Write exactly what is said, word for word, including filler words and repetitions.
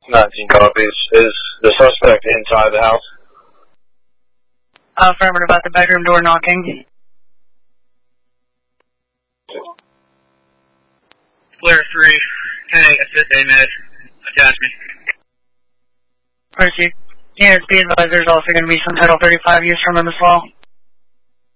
nineteen copies. Is the suspect inside the house? Uh, affirmative about the bedroom door knocking. Flare three, ten eight, assist A med. Attach me. Proceed. Yeah, it's be advised there's also going to be some Title thirty-five use from him as well.